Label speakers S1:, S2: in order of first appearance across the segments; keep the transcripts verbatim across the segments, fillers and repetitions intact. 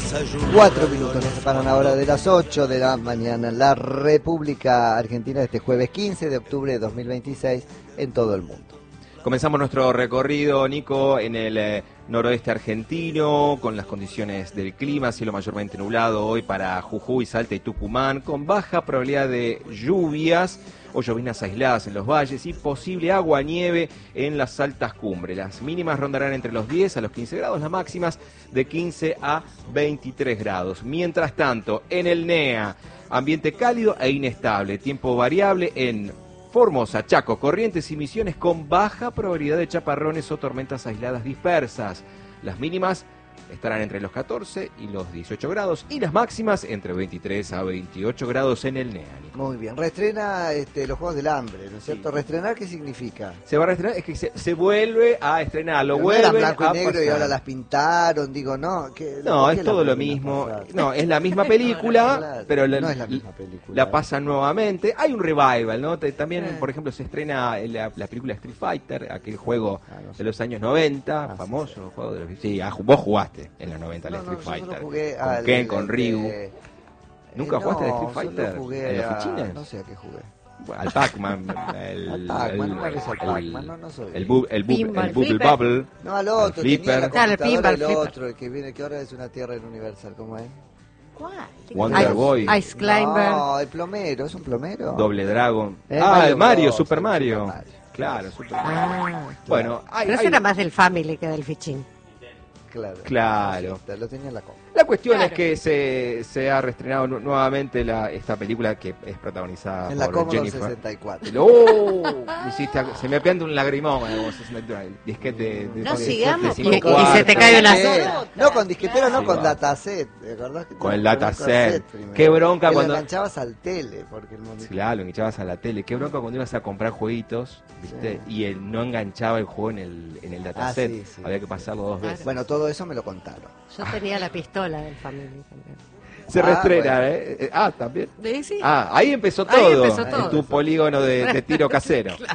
S1: Cuatro minutos nos separan ahora de las ocho de la mañana en la República Argentina este jueves quince de octubre de dos mil veintiséis en todo el mundo.
S2: Comenzamos nuestro recorrido, Nico, en el eh, noroeste argentino, con las condiciones del clima, cielo mayormente nublado hoy para Jujuy, Salta y Tucumán, con baja probabilidad de lluvias o llovinas aisladas en los valles y posible agua-nieve en las altas cumbres. Las mínimas rondarán entre los diez a los quince grados, las máximas de quince a veintitrés grados. Mientras tanto, en el N E A, ambiente cálido e inestable, tiempo variable en Formosa, Chaco, Corrientes y Misiones con baja probabilidad de chaparrones o tormentas aisladas dispersas. Las mínimas estarán entre los catorce y los dieciocho grados y las máximas entre veintitrés a veintiocho grados en el N E A.
S1: Muy bien, reestrena este, los Juegos del Hambre, ¿no es cierto? Sí. ¿Reestrenar qué significa?
S2: Se va a reestrenar, es que se, se vuelve a estrenar, lo
S1: Pero
S2: vuelven
S1: no era blanco y negro
S2: pasar.
S1: Y ahora las pintaron, digo, no. ¿qué,
S2: no,
S1: ¿qué
S2: es todo lo mismo. No, es la misma película, claro, pero la,
S1: no es la misma película.
S2: La pasan nuevamente. Hay un revival, ¿no? También, eh. por ejemplo, se estrena la, la película Street Fighter, aquel juego ah, no sé. de los años noventa, ah, famoso sí. juego de los... Sí, vos jugaste en los noventa no, la Street no, Fighter.
S1: Jugué
S2: con
S1: al,
S2: Ken, con Ryu.
S1: De...
S2: ¿Nunca
S1: eh,
S2: jugaste
S1: no,
S2: a Street Fighter?
S1: Jugué
S2: ¿En
S1: a...
S2: las fichines?
S1: No sé a qué jugué.
S2: Bueno, al Pac-Man. El,
S1: al Pac-Man,
S2: el,
S1: no al Pac-Man, no, no soy.
S2: El, bu, el, bu,
S3: pinball,
S2: el Bubble Bubble.
S1: No, al otro,
S2: el
S1: tenía la
S3: claro, el pinball,
S1: el otro, el que viene, que ahora es una tierra en Universal, ¿cómo es?
S3: ¿Cuál?
S2: Wonder
S3: Ice,
S2: Boy.
S3: Ice Climber.
S1: No, el plomero, ¿es un plomero?
S2: Doble Dragon.
S1: Eh,
S2: ah,
S1: Mario,
S2: Mario,
S1: Bros,
S2: Super Mario.
S1: Super Mario.
S2: Claro, Super
S3: Ah,
S2: Mario. Bueno, hay,
S3: pero eso
S2: hay...
S3: era más del Family que del Fichín.
S1: Claro.
S2: Claro.
S1: Sí, lo tenía en la compra.
S2: La cuestión
S3: claro.
S2: es que se, se ha reestrenado nu nuevamente la, esta película que es protagonizada
S1: en
S2: por
S1: la Commodore
S2: Jennifer.
S1: sesenta y cuatro.
S2: ¡Oh! Hiciste, se me apianta un lagrimón en el sesenta y cuatro. El disquete de, de,
S3: No
S2: de,
S3: sigamos,
S2: de
S3: y, y se te cae una
S1: sola. No, con disquetero, no
S2: sí,
S1: con
S2: va.
S1: dataset. ¿Te acordás que
S2: con el
S1: dataset?
S2: Qué bronca
S1: que
S2: cuando...
S1: lo enganchabas al tele. Porque el monitor...
S2: Claro, lo enganchabas a la tele. Qué bronca cuando ibas a comprar jueguitos, ¿viste? Sí. Y él no enganchaba el juego en el, en el dataset. Ah, sí, sí, había que pasarlo dos veces.
S1: Bueno, todo eso me lo contaron.
S3: Yo tenía la pistola del Family también.
S2: Se ah, reestrena, bueno. ¿eh? Ah, también.
S3: ¿Sí? Sí.
S2: Ah, ahí empezó todo.
S3: Ahí empezó todo.
S2: En tu polígono de, de tiro casero.
S3: Claro.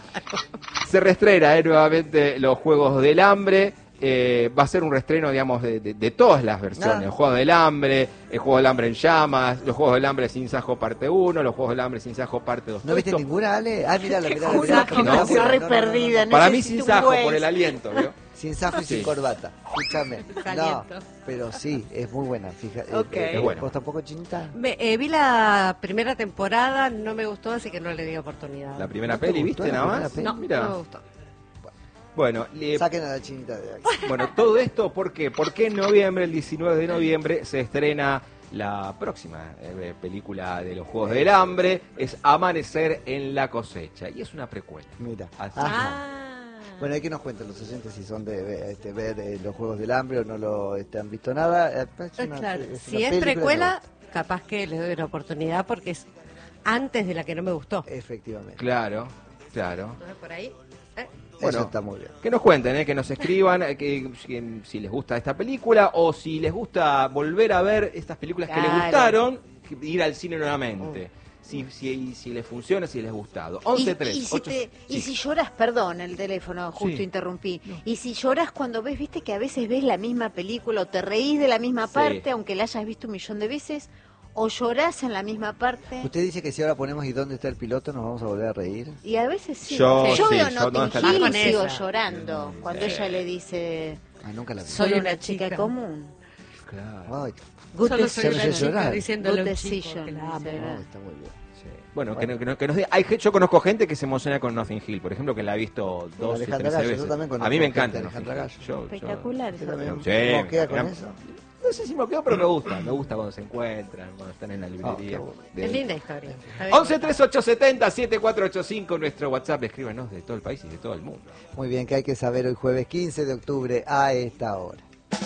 S2: Se reestrena, ¿eh? Nuevamente los Juegos del Hambre. Eh, va a ser un reestreno, digamos, de, de, de todas las versiones. Ah. El Juego del Hambre, el Juego del Hambre en llamas, los Juegos del Hambre sin Sajo parte uno, los Juegos del Hambre sin Sajo parte dos.
S1: ¿No viste Esto... ninguna, Ale? Ah, mirala, mirala.
S3: mirala, mirala,
S1: mirala,
S3: mirala, re perdida. No,
S2: para mí sin Sajo, por el aliento, ¿vio?
S1: Sin sajo y sí. sin corbata. Escúchame. No, pero sí, es muy buena. Fíjate.
S3: Okay.
S1: Eh,
S2: es bueno.
S1: ¿Vos tampoco, Chinita?
S3: Me, eh, vi la primera temporada, no me gustó, así que no le di oportunidad.
S2: ¿La primera ¿No peli viste nada más?
S3: No, Mira. no me gustó.
S2: Bueno, le...
S1: saquen a la Chinita de aquí.
S2: Bueno, todo esto, ¿por qué? Porque en noviembre, el diecinueve de noviembre, se estrena la próxima eh, película de los Juegos del Hambre, es Amanecer en la cosecha, y es una precuela.
S1: Mira.
S2: Así
S3: ah.
S1: Bueno, hay que nos cuenten los oyentes si son de este, ver eh, los Juegos del Hambre o no lo este, han visto nada. Es una,
S3: claro.
S1: es
S3: si es precuela, capaz que les doy una oportunidad porque es antes de la que no me gustó.
S1: Efectivamente.
S2: Claro, claro.
S3: Entonces por ahí... Eh.
S1: Bueno, eso está muy bien.
S2: Que nos cuenten, ¿eh? Que nos escriban que, que, si les gusta esta película o si les gusta volver a ver estas películas claro. que les gustaron, ir al cine nuevamente. Mm. Si, si, si les funciona, si les ha gustado. once tres.
S4: Y, y, si, te, y si lloras, perdón, el teléfono, justo sí. interrumpí. No. Y si lloras cuando ves, viste que a veces ves la misma película o te reís de la misma sí. parte, aunque la hayas visto un millón de veces, o llorás en la misma parte.
S1: Usted dice que si ahora ponemos ¿y dónde está el piloto? ¿Nos vamos a volver a reír?
S4: Y a veces sí.
S2: Yo,
S4: yo
S2: sí,
S4: veo
S2: yo
S4: Notting
S2: no
S4: Hill y sigo ella. llorando mm, cuando sí. ella le dice
S1: ah, nunca la vi.
S4: soy una chica, chica común.
S1: Claro. Ay,
S3: good Solo soy una chica
S4: diciéndole good decision.
S1: Que la amo. No, está muy bien.
S2: Sí. Bueno, bueno. Que, no, que, no, que nos diga. Hay, yo conozco gente que se emociona con Notting Hill, por ejemplo, que la ha visto dos y tres veces. A mí me encanta.
S4: Yo, espectacular.
S2: Yo,
S4: eso.
S2: Sí,
S1: ¿Cómo queda con eso?
S2: No sé si me quedo, pero me gusta. Me gusta cuando se encuentran, cuando están en la librería.
S3: Oh, de... Es linda historia.
S2: once tres ocho siete cero siete cuatro ocho cinco, nuestro WhatsApp. Escríbanos de todo el país y de todo el mundo.
S1: Muy bien, que hay que saber hoy jueves quince de octubre a esta hora.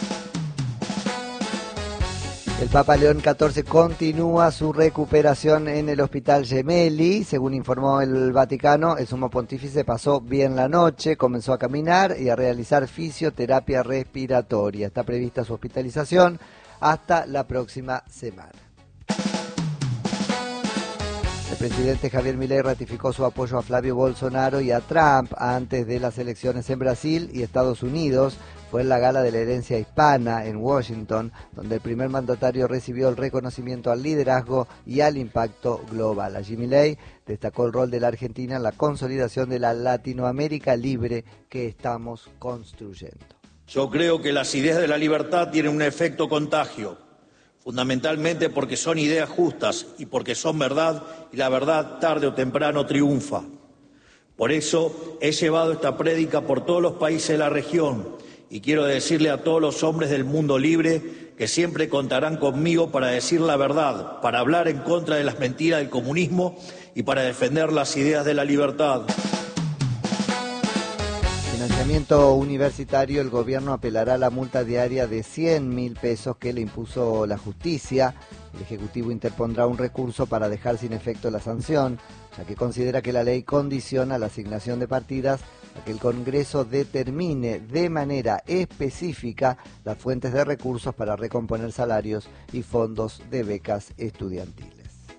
S1: El Papa León catorce continúa su recuperación en el Hospital Gemelli. Según informó el Vaticano, el sumo pontífice pasó bien la noche, comenzó a caminar y a realizar fisioterapia respiratoria. Está prevista su hospitalización hasta la próxima semana. El presidente Javier Milei ratificó su apoyo a Flavio Bolsonaro y a Trump antes de las elecciones en Brasil y Estados Unidos. Fue en la Gala de la Herencia Hispana en Washington, donde el primer mandatario recibió el reconocimiento al liderazgo y al impacto global. Allí Milei destacó el rol de la Argentina en la consolidación de la Latinoamérica libre que estamos construyendo.
S5: Yo creo que las ideas de la libertad tienen un efecto contagio, fundamentalmente porque son ideas justas y porque son verdad, y la verdad tarde o temprano triunfa. Por eso he llevado esta prédica por todos los países de la región y quiero decirle a todos los hombres del mundo libre que siempre contarán conmigo para decir la verdad, para hablar en contra de las mentiras del comunismo y para defender las ideas de la libertad.
S1: Financiamiento universitario, el gobierno apelará a la multa diaria de cien mil pesos que le impuso la justicia. El Ejecutivo interpondrá un recurso para dejar sin efecto la sanción, ya que considera que la ley condiciona la asignación de partidas a que el Congreso determine de manera específica las fuentes de recursos para recomponer salarios y fondos de becas estudiantiles.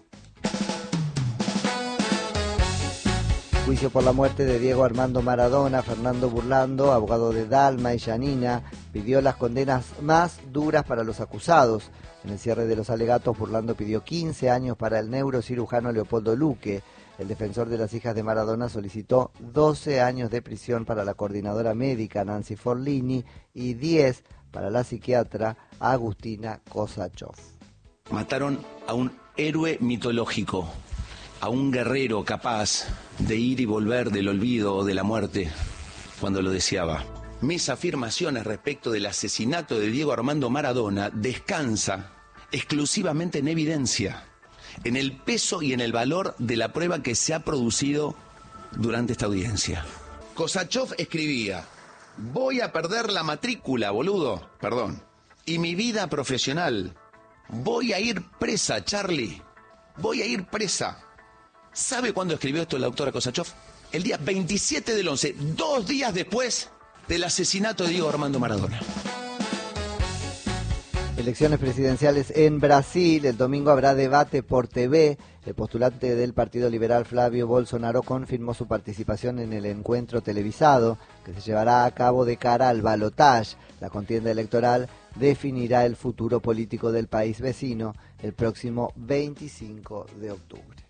S1: Juicio por la muerte de Diego Armando Maradona. Fernando Burlando, abogado de Dalma y Yanina, pidió las condenas más duras para los acusados. En el cierre de los alegatos, Burlando pidió quince años para el neurocirujano Leopoldo Luque. El defensor de las hijas de Maradona solicitó doce años de prisión para la coordinadora médica Nancy Forlini y diez para la psiquiatra Agustina Kosachov.
S6: Mataron a un héroe mitológico, a un guerrero capaz de ir y volver del olvido o de la muerte cuando lo deseaba. Mis afirmaciones respecto del asesinato de Diego Armando Maradona descansa exclusivamente en evidencia, en el peso y en el valor de la prueba que se ha producido durante esta audiencia. Kosachov escribía: voy a perder la matrícula, boludo, perdón, y mi vida profesional. Voy a ir presa, Charlie, voy a ir presa. ¿Sabe cuándo escribió esto la doctora Kosachov? El día veintisiete del once, dos días después del asesinato de Diego Armando Maradona.
S1: Elecciones presidenciales en Brasil. El domingo habrá debate por T V. El postulante del Partido Liberal Flavio Bolsonaro confirmó su participación en el encuentro televisado que se llevará a cabo de cara al balotaje. La contienda electoral definirá el futuro político del país vecino el próximo veinticinco de octubre.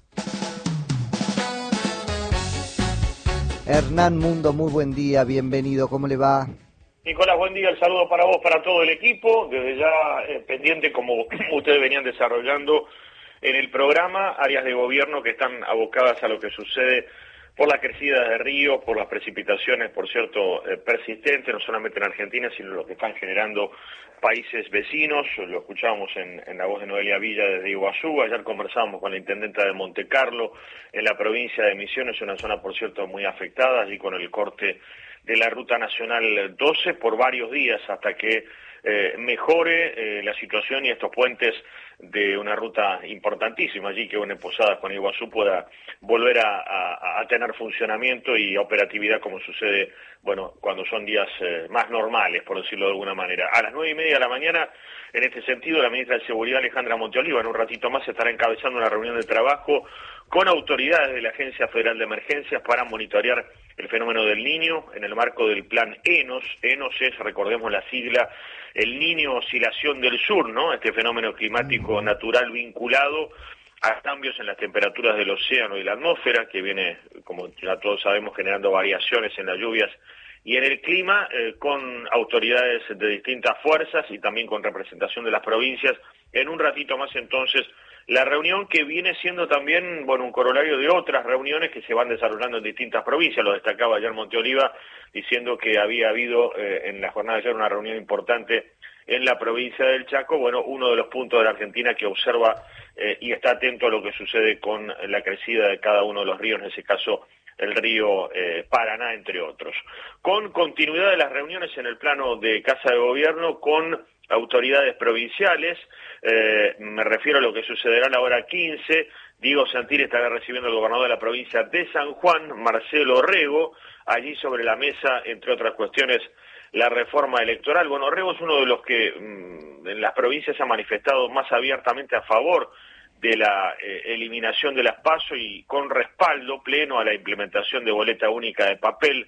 S1: Hernán Mundo, muy buen día, bienvenido, ¿cómo le va?
S7: Nicolás, buen día, el saludo para vos, para todo el equipo, desde ya eh, pendiente como ustedes venían desarrollando en el programa, áreas de gobierno que están abocadas a lo que sucede por la crecida de ríos, por las precipitaciones, por cierto, eh, persistentes, no solamente en Argentina, sino lo que están generando países vecinos. Lo escuchábamos en, en la voz de Noelia Villa desde Iguazú, ayer conversábamos con la intendenta de Monte Carlo, en la provincia de Misiones, una zona, por cierto, muy afectada, allí con el corte de la Ruta Nacional doce por varios días hasta que eh, mejore eh, la situación y estos puentes de una ruta importantísima allí que une Posadas con Iguazú pueda volver a, a, a tener funcionamiento y operatividad como sucede, bueno, cuando son días eh, más normales, por decirlo de alguna manera. A las nueve y media de la mañana, en este sentido, la ministra de Seguridad, Alejandra Monteoliva, en un ratito más estará encabezando una reunión de trabajo con autoridades de la Agencia Federal de Emergencias para monitorear el fenómeno del Niño en el marco del plan ENOS. ENOS es, recordemos la sigla, el Niño Oscilación del Sur, ¿no? Este fenómeno climático natural vinculado a cambios en las temperaturas del océano y la atmósfera, que viene, como ya todos sabemos, generando variaciones en las lluvias y en el clima, eh, con autoridades de distintas fuerzas y también con representación de las provincias. En un ratito más entonces, la reunión que viene siendo también, bueno, un corolario de otras reuniones que se van desarrollando en distintas provincias. Lo destacaba ayer Monteoliva, diciendo que había habido eh, en la jornada de ayer una reunión importante en la provincia del Chaco. Bueno, uno de los puntos de la Argentina que observa eh, y está atento a lo que sucede con la crecida de cada uno de los ríos, en ese caso el río eh, Paraná, entre otros. Con continuidad de las reuniones en el plano de Casa de Gobierno con autoridades provinciales, eh, me refiero a lo que sucederá a la hora quince, Diego Santilli estará recibiendo al gobernador de la provincia de San Juan, Marcelo Rego, allí sobre la mesa, entre otras cuestiones, la reforma electoral. Bueno, Rego es uno de los que mmm, en las provincias se ha manifestado más abiertamente a favor de la eh, eliminación de las PASO y con respaldo pleno a la implementación de boleta única de papel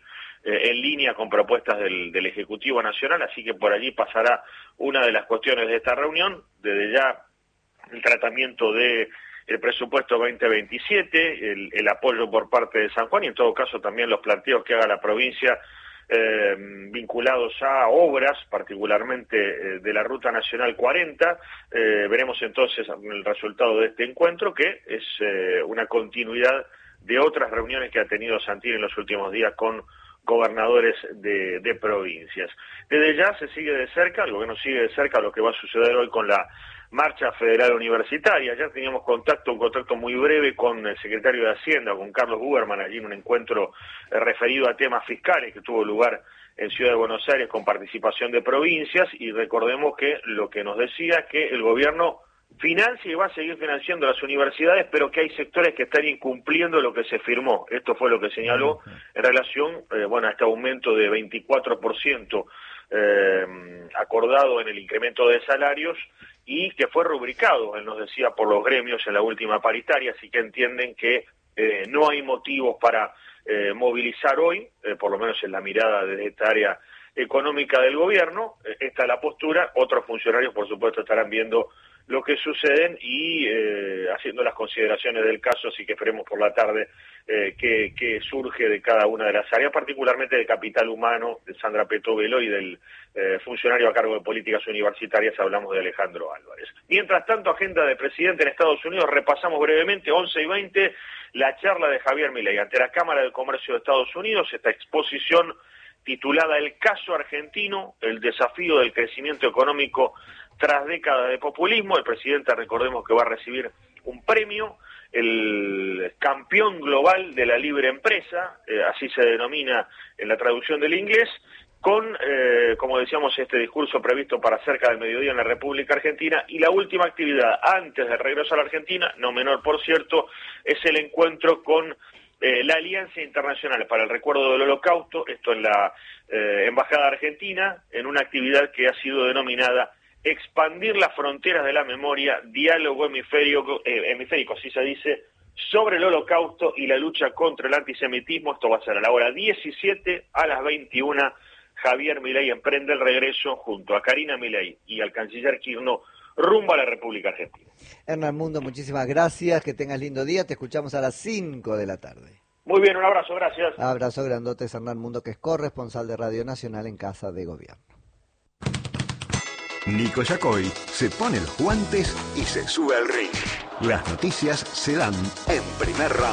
S7: eh, en línea con propuestas del, del Ejecutivo Nacional, así que por allí pasará una de las cuestiones de esta reunión, desde ya el tratamiento de el presupuesto veinte veintisiete, el, el apoyo por parte de San Juan y en todo caso también los planteos que haga la provincia eh, vinculados a obras, particularmente eh, de la Ruta Nacional cuarenta. Eh, veremos entonces el resultado de este encuentro, que es eh, una continuidad de otras reuniones que ha tenido Santilli en los últimos días con gobernadores de, de provincias. Desde ya se sigue de cerca, el gobierno sigue de cerca lo que va a suceder hoy con la Marcha Federal Universitaria. Ya teníamos contacto, un contacto muy breve con el secretario de Hacienda, con Carlos Buberman, allí en un encuentro eh, referido a temas fiscales que tuvo lugar en Ciudad de Buenos Aires con participación de provincias, y recordemos que lo que nos decía es que el gobierno financia y va a seguir financiando las universidades, pero que hay sectores que están incumpliendo lo que se firmó. Esto fue lo que señaló en relación eh, bueno, a este aumento de veinticuatro por ciento eh, acordado en el incremento de salarios y que fue rubricado, él nos decía, por los gremios en la última paritaria, así que entienden que eh, no hay motivos para eh, movilizar hoy, eh, por lo menos en la mirada de esta área económica del gobierno. Eh, esta es la postura. Otros funcionarios, por supuesto, estarán viendo lo que suceden y eh, haciendo las consideraciones del caso, así que esperemos por la tarde eh, que, que surge de cada una de las áreas, particularmente de capital humano, de Sandra Petovelo, y del eh, funcionario a cargo de políticas universitarias, hablamos de Alejandro Álvarez. Mientras tanto, agenda del presidente en Estados Unidos, repasamos brevemente, once y veinte, la charla de Javier Milei ante la Cámara de Comercio de Estados Unidos, esta exposición titulada El caso argentino, el desafío del crecimiento económico tras décadas de populismo. El presidente, recordemos que va a recibir un premio, el campeón global de la libre empresa, eh, así se denomina en la traducción del inglés, con, eh, como decíamos, este discurso previsto para cerca del mediodía en la República Argentina, y la última actividad antes del regreso a la Argentina, no menor por cierto, es el encuentro con eh, la Alianza Internacional para el Recuerdo del Holocausto, esto en la eh, Embajada Argentina, en una actividad que ha sido denominada Expandir las fronteras de la memoria, diálogo hemisférico, eh, hemisférico, así se dice, sobre el Holocausto y la lucha contra el antisemitismo. Esto va a ser a la hora diecisiete, a las veintiuna. Javier Milei emprende el regreso junto a Karina Milei y al canciller Kirchner rumbo a la República Argentina.
S1: Hernán Mundo, muchísimas gracias, que tengas lindo día, te escuchamos a las cinco de la tarde.
S7: Muy bien, un abrazo, gracias.
S1: Abrazo grandote, Hernán Mundo, que es corresponsal de Radio Nacional en Casa de Gobierno.
S8: Nico Yacoy se pone los guantes y se sube al ring. Las noticias se dan en primer round.